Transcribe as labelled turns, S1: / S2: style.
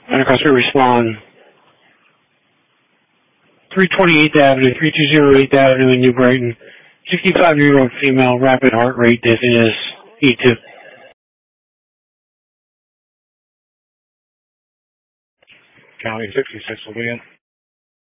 S1: Anacostia respond. 328th Avenue, 3208th Avenue in New Brighton. 65-year-old female, rapid heart rate, dizziness, E2.
S2: County 66 will be in.